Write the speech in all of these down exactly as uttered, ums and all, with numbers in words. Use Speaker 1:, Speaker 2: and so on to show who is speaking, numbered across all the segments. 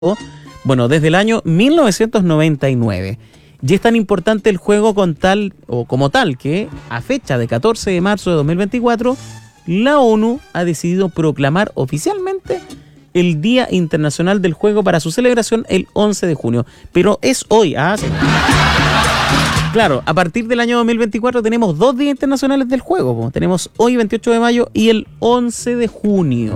Speaker 1: Bueno, desde el año mil novecientos noventa y nueve. Y es tan importante el juego con tal, o como tal que a fecha de catorce de marzo de dos mil veinticuatro, la ONU ha decidido proclamar oficialmente el Día Internacional del Juego para su celebración el once de junio. Pero es hoy, ¿ah? Sí. Claro, a partir del año dos mil veinticuatro tenemos dos días internacionales del juego, po. Tenemos hoy veintiocho de mayo y el once de junio.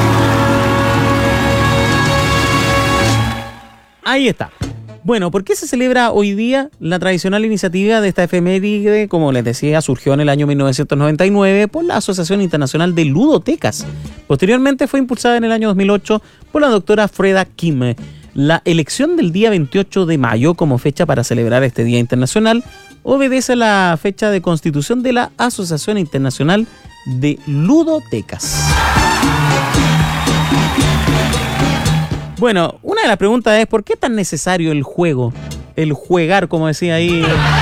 Speaker 1: Ahí está. Bueno, ¿por qué se celebra hoy día? La tradicional iniciativa de esta efeméride, como les decía, surgió en el año mil novecientos noventa y nueve por la Asociación Internacional de Ludotecas. Posteriormente fue impulsada en el año dos mil ocho por la doctora Freda Kim. La elección del día veintiocho de mayo como fecha para celebrar este Día Internacional obedece a la fecha de constitución de la Asociación Internacional de Ludotecas. Bueno, una de las preguntas es ¿por qué es tan necesario el juego? El juegar, como decía ahí.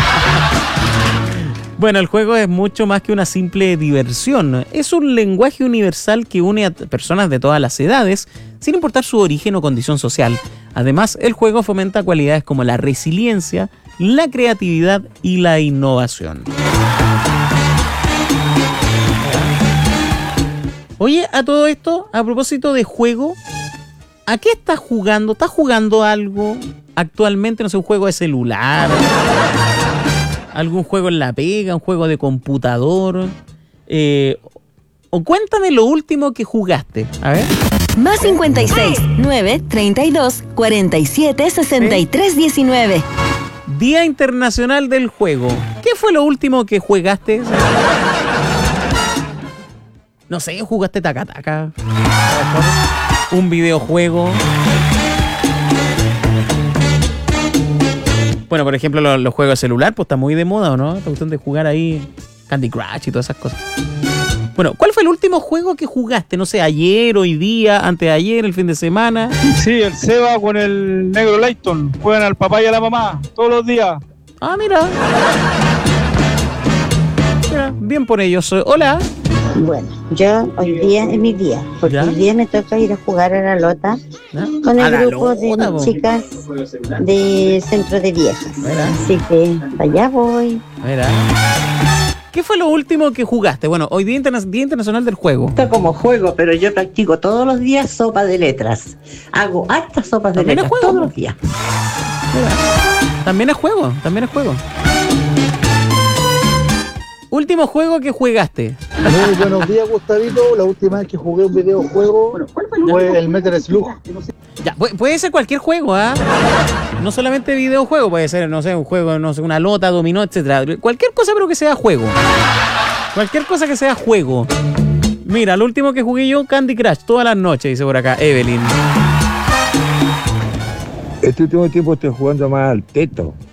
Speaker 1: Bueno, el juego es mucho más que una simple diversión. Es un lenguaje universal que une a personas de todas las edades, sin importar su origen o condición social. Además, el juego fomenta cualidades como la resiliencia, la creatividad y la innovación. Oye, a todo esto, a propósito de juego, ¿a qué estás jugando? ¿Estás jugando algo actualmente? No sé, un juego de celular, algún juego en la pega, un juego de computador. Eh, o cuéntame lo último que jugaste. A ver.
Speaker 2: Más cincuenta y seis, nueve, treinta y dos, cuarenta y siete, sesenta y tres, diecinueve.
Speaker 1: Día Internacional del Juego. ¿Qué fue lo último que jugaste? No sé, jugaste taca-taca. Un videojuego. Bueno, por ejemplo, los, los juegos de celular, pues está muy de moda, ¿o no? La cuestión de jugar ahí Candy Crush y todas esas cosas. Bueno, ¿cuál fue el último juego que jugaste? No sé, ayer, hoy día, antes de ayer, el fin de semana.
Speaker 3: Sí, el Seba con el negro Layton. Juegan al papá y a la mamá todos los días.
Speaker 1: Ah, mira. Mira, bien por ellos. Hola.
Speaker 4: Bueno, yo hoy día es mi día, porque ¿ya? Hoy día me toca ir a jugar a la lota, ¿ya? Con el grupo lota, de bo. chicas de Centro de Viejas. Mira. Así que allá voy.
Speaker 1: Mira. ¿Qué fue lo último que jugaste? Bueno, hoy día, interna- día Internacional del Juego.
Speaker 4: Está como juego, pero yo practico todos los días sopa de letras. Hago hartas sopas de letras juego, todos los días.
Speaker 1: Mira. También es juego, también es juego. Último juego que jugaste.
Speaker 5: Muy buenos días, Gustavito. La última vez que jugué un videojuego fue el Metal Slug.
Speaker 1: Ya, puede ser cualquier juego, ¿ah? ¿eh? No solamente videojuego, puede ser, no sé, un juego, no sé, una lota, dominó, etcétera. Cualquier cosa, pero que sea juego. Cualquier cosa que sea juego. Mira, lo último que jugué yo, Candy Crush, todas las noches, dice por acá Evelyn.
Speaker 6: Este último tiempo estoy jugando más al Teto.